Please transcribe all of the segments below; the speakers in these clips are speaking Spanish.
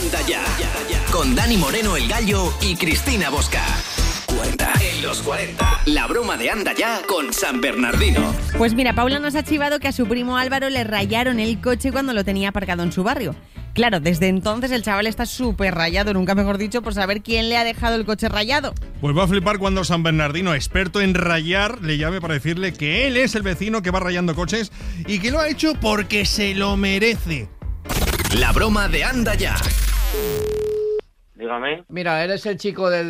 Anda Ya, con Dani Moreno el Gallo y Cristina Bosca. 40 en los 40. La broma de Anda Ya con San Bernardino. Pues mira, Paula nos ha chivado que a su primo Álvaro le rayaron el coche cuando lo tenía aparcado en su barrio. Claro, desde entonces el chaval está súper rayado, nunca mejor dicho, por saber quién le ha dejado el coche rayado. Pues va a flipar cuando San Bernardino, experto en rayar, le llame para decirle que él es el vecino que va rayando coches y que lo ha hecho porque se lo merece. La broma de Anda Ya. Dígame. Mira, eres el chico del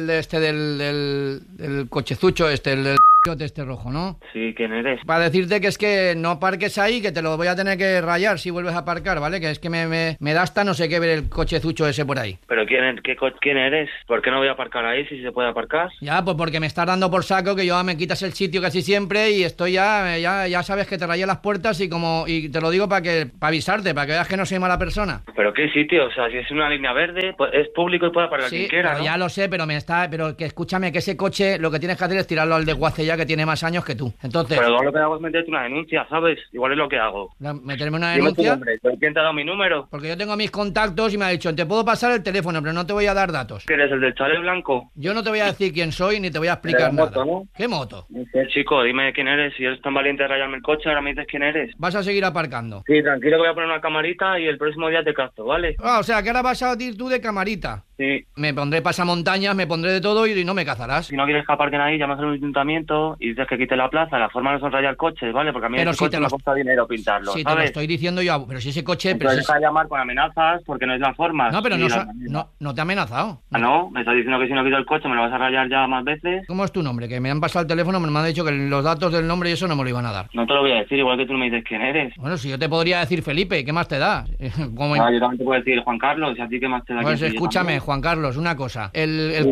cochezucho el del este rojo, ¿no? Sí, ¿quién eres? Para decirte que es que no aparques ahí, que te lo voy a tener que rayar si vuelves a aparcar, ¿vale? Que es que me da hasta no sé qué ver el cochezucho ese por ahí. ¿Pero quién eres? ¿Por qué no voy a aparcar ahí si se puede aparcar? Ya, pues porque me estás dando por saco que yo me quitas el sitio casi siempre y estoy ya sabes que te rayé las puertas y te lo digo para avisarte, para que veas que no soy mala persona. ¿Pero qué sitio? O sea, si es una línea verde, pues es público y puede aparcar quien quiera, pero ¿no? ya lo sé, pero que escúchame, que ese coche lo que tienes que hacer es tirarlo al desguace ya, que tiene más años que tú. Entonces, pero igual lo que hago es meterte una denuncia, ¿sabes? Igual es lo que hago. ¿Meterme una Dime tu denuncia? nombre. ¿Quién te ha dado mi número? Porque yo tengo mis contactos y me ha dicho, te puedo pasar el teléfono, pero no te voy a dar datos. ¿Quién eres, el del chalet blanco? Yo no te voy a decir quién soy ni te voy a explicar Pero nada. moto, ¿no? ¿Qué moto? No sé, chico, dime quién eres. Si eres tan valiente de rayarme el coche, ahora me dices quién eres. Vas a seguir aparcando. Sí, tranquilo que voy a poner una camarita y el próximo día te capto, ¿vale? O sea, que ahora vas a ir tú de camarita. Sí. Me pondré pasamontañas, me pondré de todo y no me cazarás. Si no quieres que aparquen ahí, llamas al ayuntamiento y dices que quite la plaza. La forma no son rayar coches, ¿vale? Porque a mí Pero ese si coche te me cuesta dinero pintarlo, Sí, ¿sabes? te lo estoy diciendo yo, pero si ese coche... Pero deja de llamar con amenazas porque no es la forma. No, pero Sí, no te ha amenazado. Ah, ¿no? Me estás diciendo que si no quito el coche me lo vas a rayar ya más veces. ¿Cómo es tu nombre? Que me han pasado el teléfono, me han dicho que los datos del nombre y eso no me lo iban a dar. No te lo voy a decir, igual que tú no me dices quién eres. Bueno, si yo te podría decir Felipe, ¿qué más te da? Yo también te puedo decir Juan Carlos, y a ti qué más te da. Pues escúchame, Juan Carlos, una cosa. El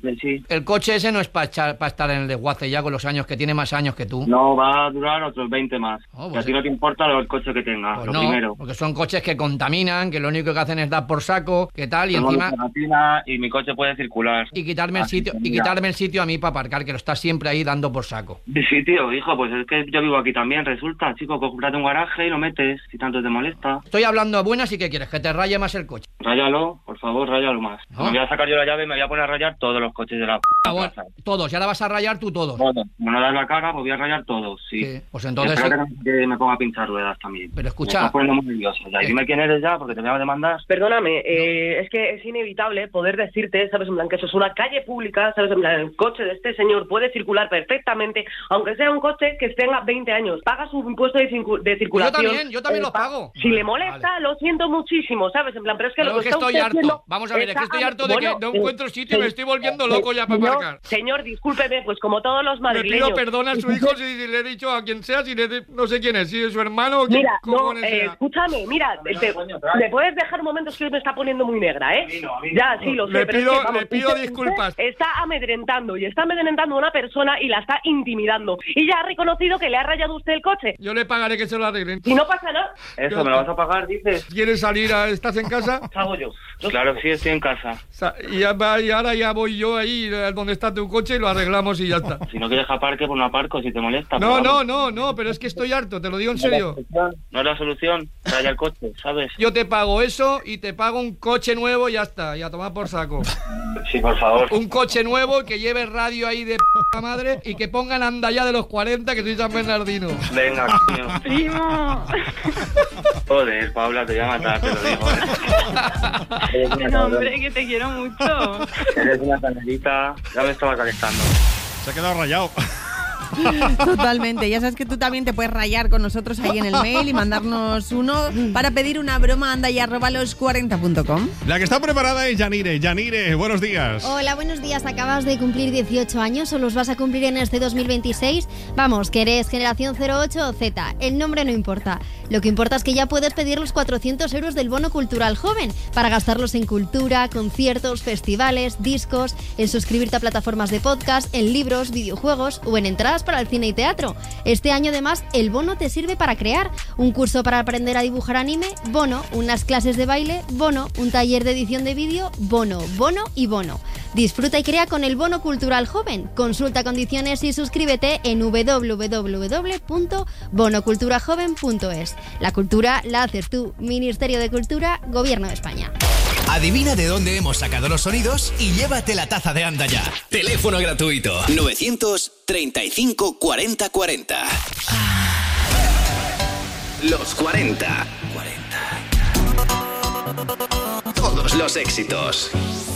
coche ese no es para estar en el desguace ya con los años, que tiene más años que tú. No, va a durar otros 20 más. Pues que a ti no te importa el coche que tenga, pues lo no, primero. porque son coches que contaminan, que lo único que hacen es dar por saco, que tal, y Tengo encima... gasolina y mi coche puede circular. Y quitarme el sitio a mí para aparcar, que lo estás siempre ahí dando por saco. Sí, tío, hijo, pues es que yo vivo aquí también, resulta, chico, cómprate un garaje y lo metes, si tanto te molesta. Estoy hablando a buenas y ¿qué quieres? Que te raye más el coche. Ráyalo, por favor, ráyalo más. ¿No? Me voy a sacar yo la llave y me voy a poner a rayar todos los coches de la plaza. Todos, y ahora vas a rayar tú todos. Todos. Como no das la cara, pues voy a rayar todos, sí. Pues entonces... Espero que me ponga a pinchar ruedas también. Pero escucha... Me estás poniendo muy nervioso. Ya. Y dime quién eres ya, porque te voy a demandar. Perdóname, es que es inevitable poder decirte, ¿sabes? En plan, que eso es una calle pública, ¿sabes? En plan, el coche de este señor puede circular perfectamente, aunque sea un coche que tenga 20 años. Paga su impuesto de circulación. Yo también lo pago. Si le molesta, lo siento muchísimo, ¿sabes? En plan, pero es que pero lo que es que estoy harto. haciendo, Vamos a ver, es que estoy harto de que no encuentro sitio y me estoy volviendo loco ya para aparcar. Señor, discúlpeme, pues como todos los Le madrileños. pido perdón a su hijo si le he dicho a quien sea, no sé quién es, si es su hermano o quién Mira, escúchame, mira, ¿me puedes dejar un momento? Es que me está poniendo muy negra, ¿eh? A mí no. Ya, sí, lo sé, pero es que, vamos, le pido disculpas. Está amedrentando a una persona y la está intimidando. Y ya ha reconocido que le ha rayado usted el coche. Yo le pagaré que se lo arreglen. Y no pasa nada. Eso, ¿me lo vas a pagar, dices? ¿Quieres salir? ¿Estás en casa? ¿Qué hago yo? Claro, sí, estoy en casa. Y ahora ya voy yo ahí donde está tu coche y lo arreglamos y ya está. Si no quieres aparque, pues no aparco, si te molesta. No, pero es que estoy harto, te lo digo en serio. No es la solución, raya el coche, ¿sabes? Yo te pago eso y te pago un coche nuevo y ya está, y a tomar por saco. Sí, por favor. Un coche nuevo que lleve radio ahí de p*** madre y que pongan Anda Ya de los 40, que soy San Bernardino. Venga, coño. ¡Primo! Joder, Paula, te voy a matar, te lo digo. No, hombre, que te quiero mucho. Eres una canerita, ya me estaba calentando. Se ha quedado rayado. Totalmente, ya sabes que tú también te puedes rayar con nosotros ahí en el mail y mandarnos uno para pedir una broma a andaya@los40.com. La que está preparada es Yanire. Yanire, buenos días. Hola, buenos días. ¿Acabas de cumplir 18 años o los vas a cumplir en este 2026? Vamos, que eres generación 08 o Z. El nombre no importa. Lo que importa es que ya puedes pedir los 400 euros del bono cultural joven para gastarlos en cultura, conciertos, festivales, discos, en suscribirte a plataformas de podcast, en libros, videojuegos o en entradas para el cine y teatro. Este año además el bono te sirve para crear un curso para aprender a dibujar anime, bono, unas clases de baile, bono, un taller de edición de vídeo, bono, bono y bono. Disfruta y crea con el bono cultural joven. Consulta condiciones y suscríbete en www.bonoculturajoven.es. La cultura la haces tú. Ministerio de Cultura, Gobierno de España. Adivina de dónde hemos sacado los sonidos y llévate la taza de Anda Ya. Teléfono gratuito 935 40 40. Los 40. Todos los éxitos.